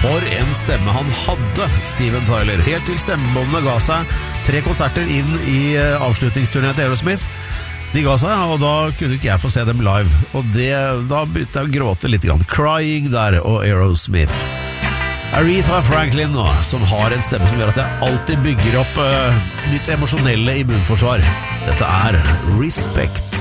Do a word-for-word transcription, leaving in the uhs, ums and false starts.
For en stemme han hadde, Steven Tyler. Helt til stemmebåndene ga seg. Tre konserter inn i avslutningsturnéen til Aerosmith. De ga seg, og da kunne ikke jeg få se dem live. Og det, da begynte jeg å gråte litt grann. Crying der, og Aerosmith. Aretha Franklin nå, som har en stemme som gjør at jeg alltid bygger opp uh, mitt emosjonelle immunforsvar. Dette er Respect.